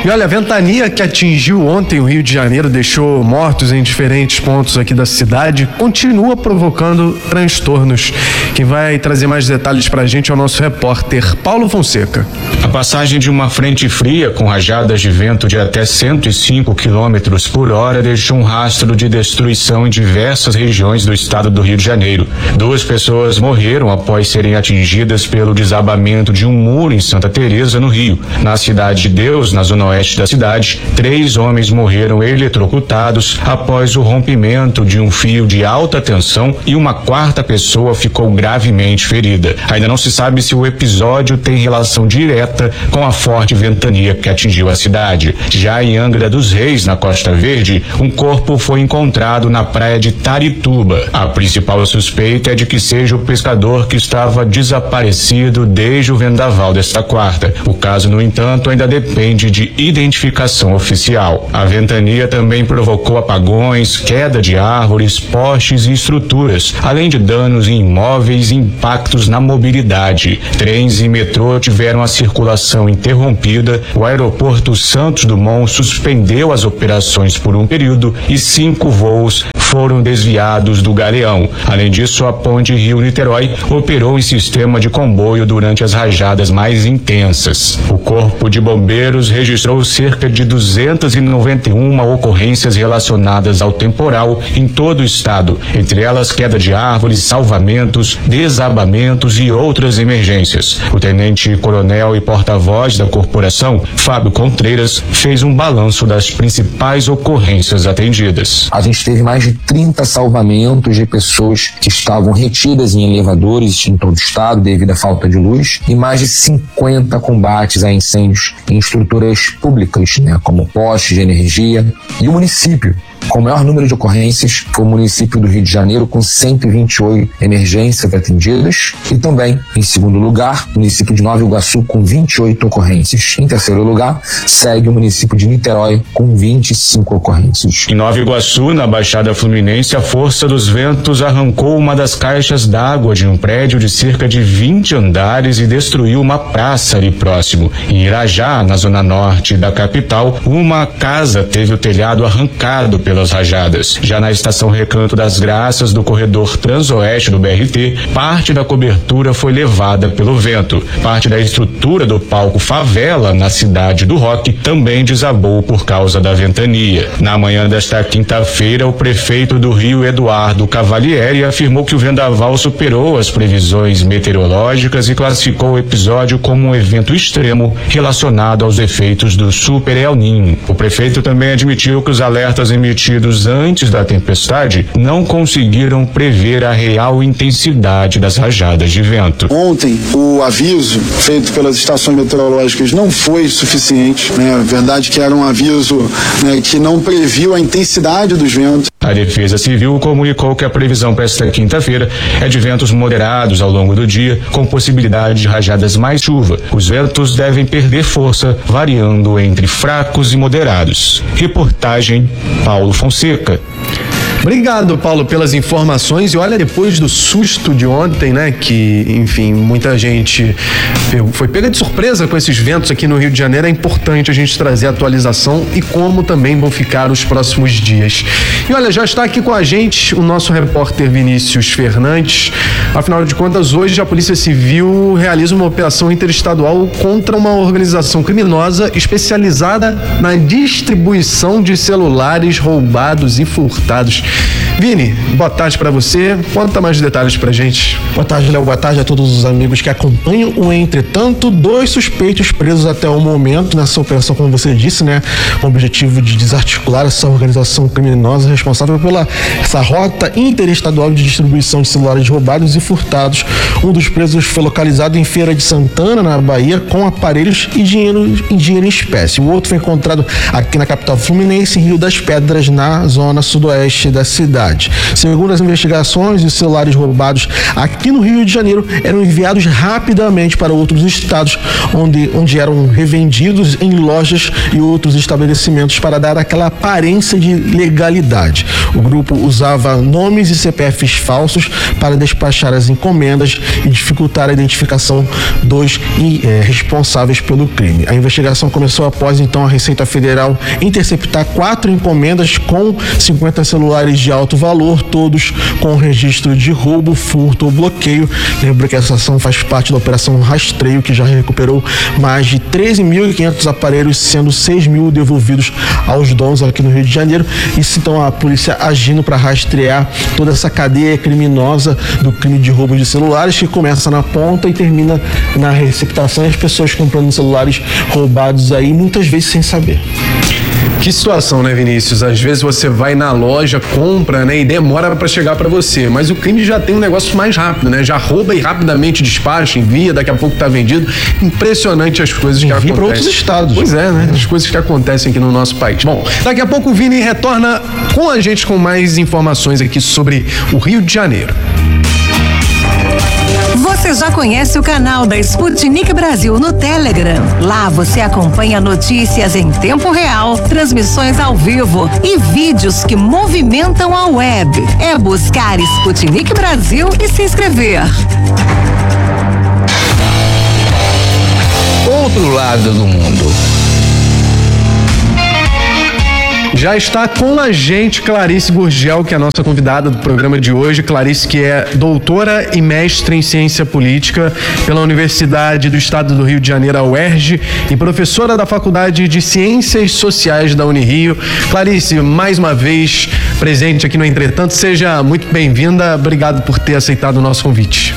E olha, a ventania que atingiu ontem o Rio de Janeiro, deixou mortos em diferentes pontos aqui da cidade, continua provocando transtornos. Quem vai trazer mais detalhes pra gente é o nosso repórter Paulo Fonseca. A passagem de uma frente fria com rajadas de vento de até cento e cinco quilômetros por hora deixou um rastro de destruição em diversas regiões do estado do Rio de Janeiro. Duas pessoas morreram após serem atingidas pelo desabamento de um muro em Santa Teresa, no Rio. Na Cidade de Deus, na zona oeste da cidade, três homens morreram eletrocutados após o rompimento de um fio de alta tensão e uma quarta pessoa ficou gravemente ferida. Ainda não se sabe se o episódio tem relação direta com a forte ventania que atingiu a cidade. Já em Angra dos Reis, na Costa Verde, um corpo foi encontrado na praia de Taituba. A principal suspeita é de que seja o pescador que estava desaparecido desde o vendaval desta quarta. O caso, no entanto, ainda depende de identificação oficial. A ventania também provocou apagões, queda de árvores, postes e estruturas, além de danos em imóveis e impactos na mobilidade. Trens e metrô tiveram a circulação interrompida, o aeroporto Santos Dumont suspendeu as operações por um período e cinco voos foram desviados do Galeão. Além disso, a ponte Rio-Niterói operou em sistema de comboio durante as rajadas mais intensas. O Corpo de Bombeiros registrou cerca de duzentas e noventa e uma ocorrências relacionadas ao temporal em todo o estado, entre elas queda de árvores, salvamentos, desabamentos e outras emergências. O tenente-coronel e porta-voz da corporação, Fábio Contreiras, fez um balanço das principais ocorrências atendidas. A gente teve mais de trinta salvamentos de pessoas que estavam retidas em elevadores em todo o estado devido à falta de luz e mais de cinquenta combates a incêndios em estruturas públicas, né, como postes de energia. E o município, com o maior número de ocorrências, foi o município do Rio de Janeiro, com cento e vinte e oito emergências atendidas. E também, em segundo lugar, o município de Nova Iguaçu, com vinte e oito ocorrências. Em terceiro lugar, segue o município de Niterói, com vinte e cinco ocorrências. Em Nova Iguaçu, na Baixada Fluminense, a força dos ventos arrancou uma das caixas d'água de um prédio de cerca de vinte andares e destruiu uma praça ali próximo. Em Irajá, na zona norte da capital, uma casa teve o telhado arrancado pelas rajadas. Já na estação Recanto das Graças do corredor transoeste do B R T, parte da cobertura foi levada pelo vento. Parte da estrutura do palco Favela, na cidade do Roque, também desabou por causa da ventania. Na manhã desta quinta-feira, o prefeito do Rio, Eduardo Cavalieri, afirmou que o vendaval superou as previsões meteorológicas e classificou o episódio como um evento extremo relacionado aos efeitos do Super El Niño. O prefeito também admitiu que os alertas emitidos antes da tempestade não conseguiram prever a real intensidade das rajadas de vento. Ontem, o aviso feito pelas estações meteorológicas não foi suficiente, né? A verdade é que era um aviso, né, que não previu a intensidade dos ventos. A Defesa Civil comunicou que a previsão para esta quinta-feira é de ventos moderados ao longo do dia, com possibilidade de rajadas mais chuva. Os ventos devem perder força, variando entre fracos e moderados. Reportagem Paulo Fonseca. Obrigado, Paulo, pelas informações. E olha, depois do susto de ontem, né, que, enfim, muita gente foi pega de surpresa com esses ventos aqui no Rio de Janeiro, é importante a gente trazer a atualização e como também vão ficar os próximos dias. E olha, já está aqui com a gente o nosso repórter Vinícius Fernandes. Afinal de contas, hoje a Polícia Civil realiza uma operação interestadual contra uma organização criminosa especializada na distribuição de celulares roubados e furtados. Vini, boa tarde pra você. Conta mais detalhes pra gente. Boa tarde, Léo. Boa tarde a todos os amigos que acompanham o Entretanto. Dois suspeitos presos até o momento nessa operação, como você disse, né? Com o objetivo de desarticular essa organização criminosa responsável pela essa rota interestadual de distribuição de celulares roubados e furtados. Um dos presos foi localizado em Feira de Santana, na Bahia, com aparelhos e dinheiro, e dinheiro em espécie. O outro foi encontrado aqui na capital fluminense, em Rio das Pedras, na zona sudoeste da cidade. cidade. Segundo as investigações, os celulares roubados aqui no Rio de Janeiro eram enviados rapidamente para outros estados, onde, onde eram revendidos em lojas e outros estabelecimentos para dar aquela aparência de legalidade. O grupo usava nomes e C P Fs falsos para despachar as encomendas e dificultar a identificação dos é, responsáveis pelo crime. A investigação começou após então a Receita Federal interceptar quatro encomendas com cinquenta celulares de alto valor, todos com registro de roubo, furto ou bloqueio. Lembro que essa ação faz parte da Operação Rastreio, que já recuperou mais de treze mil e quinhentos aparelhos, sendo seis mil devolvidos aos donos aqui no Rio de Janeiro. Isso então a polícia agindo para rastrear toda essa cadeia criminosa do crime de roubo de celulares, que começa na ponta e termina na receptação, e as pessoas comprando celulares roubados aí, muitas vezes sem saber. Que situação, né, Vinícius? Às vezes você vai na loja, compra, né, e demora para chegar para você, mas o crime já tem um negócio mais rápido, né? Já rouba e rapidamente despacha, envia, daqui a pouco tá vendido. Impressionante as coisas que acontecem. Para outros estados. Pois é, né? As coisas que acontecem aqui no nosso país. Bom, daqui a pouco o Vini retorna com a gente com mais informações aqui sobre o Rio de Janeiro. Você já conhece o canal da Sputnik Brasil no Telegram? Lá você acompanha notícias em tempo real, transmissões ao vivo e vídeos que movimentam a web. É buscar Sputnik Brasil e se inscrever. Outro lado do mundo. Já está com a gente Clarice Gurgel, que é a nossa convidada do programa de hoje. Clarice, que é doutora e mestre em ciência política pela Universidade do Estado do Rio de Janeiro, a U E R J, e professora da Faculdade de Ciências Sociais da Unirio. Clarice, mais uma vez presente aqui no Entretanto, seja muito bem-vinda. Obrigado por ter aceitado o nosso convite.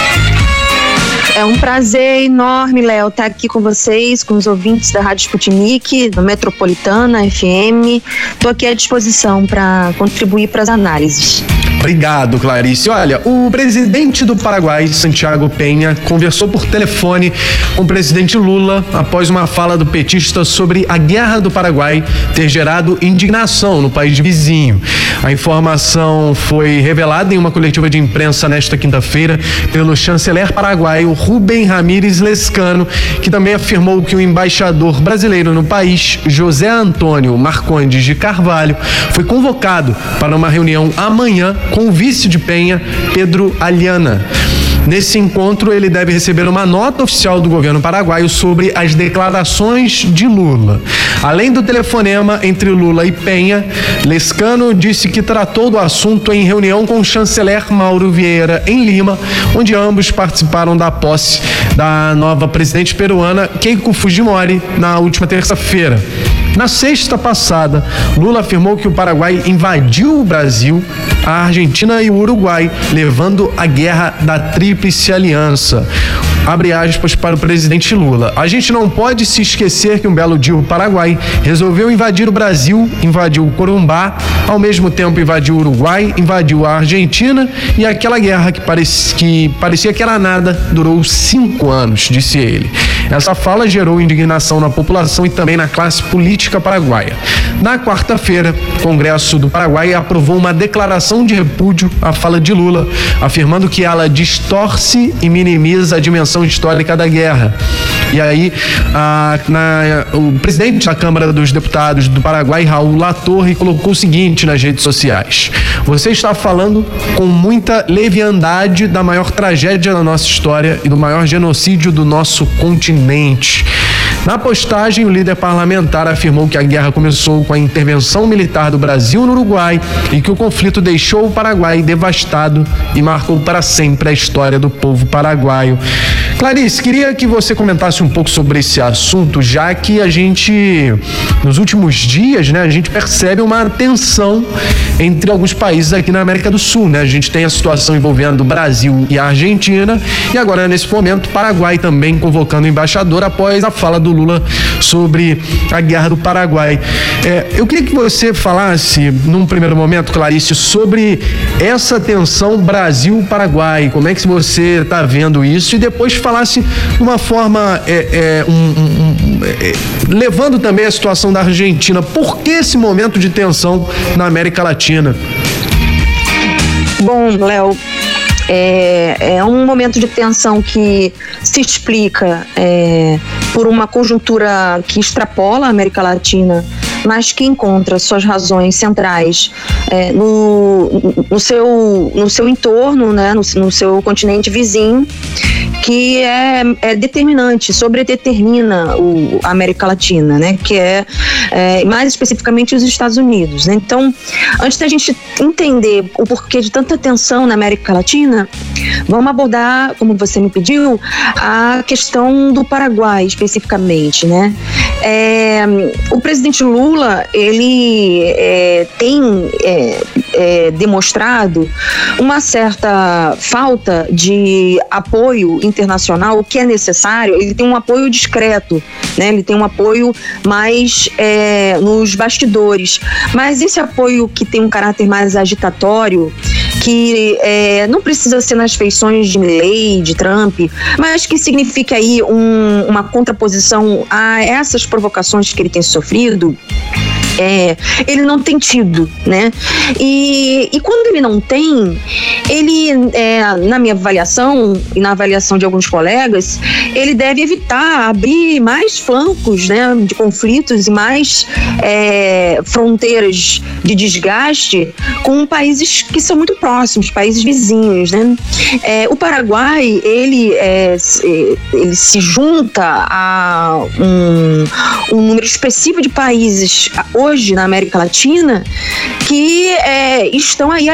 É um prazer enorme, Léo, estar aqui com vocês, com os ouvintes da Rádio Sputnik, da Metropolitana F M. Estou aqui à disposição para contribuir para as análises. Obrigado, Clarice. Olha, o presidente do Paraguai, Santiago Penha, conversou por telefone com o presidente Lula após uma fala do petista sobre a guerra do Paraguai ter gerado indignação no país vizinho. A informação foi revelada em uma coletiva de imprensa nesta quinta-feira pelo chanceler paraguaio Rubem Ramírez Lescano, que também afirmou que o embaixador brasileiro no país, José Antônio Marcondes de Carvalho, foi convocado para uma reunião amanhã com o vice de Penha, Pedro Aliana. Nesse encontro, ele deve receber uma nota oficial do governo paraguaio sobre as declarações de Lula. Além do telefonema entre Lula e Penha, Lescano disse que tratou do assunto em reunião com o chanceler Mauro Vieira em Lima, onde ambos participaram da posse da nova presidente peruana, Keiko Fujimori, na última terça-feira. Na sexta passada, Lula afirmou que o Paraguai invadiu o Brasil, a Argentina e o Uruguai, levando a guerra da Tríplice Aliança. Abre aspas para o presidente Lula. A gente não pode se esquecer que um belo dia o Paraguai resolveu invadir o Brasil, invadiu o Corumbá, ao mesmo tempo invadiu o Uruguai, invadiu a Argentina, e aquela guerra que parecia que, parecia que era nada durou cinco anos, disse ele. Essa fala gerou indignação na população e também na classe política paraguaia. Na quarta-feira, o Congresso do Paraguai aprovou uma declaração de repúdio à fala de Lula, afirmando que ela distorce e minimiza a dimensão histórica da guerra. E aí, a, na, o presidente da Câmara dos Deputados do Paraguai, Raul Latorre, colocou o seguinte nas redes sociais: você está falando com muita leviandade da maior tragédia da nossa história e do maior genocídio do nosso continente. Na postagem, o líder parlamentar afirmou que a guerra começou com a intervenção militar do Brasil no Uruguai e que o conflito deixou o Paraguai devastado e marcou para sempre a história do povo paraguaio. Clarice, queria que você comentasse um pouco sobre esse assunto, já que a gente, nos últimos dias, né, a gente percebe uma tensão entre alguns países aqui na América do Sul, né? A gente tem a situação envolvendo o Brasil e a Argentina, e agora, nesse momento, o Paraguai também convocando o embaixador após a fala do Lula sobre a guerra do Paraguai. É, eu queria que você falasse, num primeiro momento, Clarice, sobre essa tensão Brasil-Paraguai, como é que você está vendo isso, e depois falasse de uma forma é, é, um, um, é, levando também a situação da Argentina. Por que esse momento de tensão na América Latina? Bom, Léo, É, é um momento de tensão que se explica é, por uma conjuntura que extrapola a América Latina, mas que encontra suas razões centrais é, no, no, seu, no seu entorno, né, no, no seu continente vizinho, que é, é determinante, sobredetermina o, a América Latina, né, que é, é mais especificamente os Estados Unidos, né? Então, antes da gente entender o porquê de tanta tensão na América Latina, vamos abordar, como você me pediu, a questão do Paraguai especificamente, né? É, o presidente Lula, ele é, tem é, é, demonstrado uma certa falta de apoio internacional, o que é necessário. Ele tem um apoio discreto, né? Ele tem um apoio mais é, nos bastidores, mas esse apoio que tem um caráter mais agitatório, que é, não precisa ser nas feições de Milley, de Trump, mas que significa aí um, uma contraposição a essas provocações que ele tem sofrido, é, ele não tem tido, né? E, e quando ele não tem, ele, é, na minha avaliação e na avaliação de alguns colegas, ele deve evitar abrir mais flancos, né, de conflitos e mais é, fronteiras de desgaste com países que são muito próximos, países vizinhos, né? É, o Paraguai, ele, é, ele se junta a um, um número expressivo de países hoje na América Latina que é, estão aí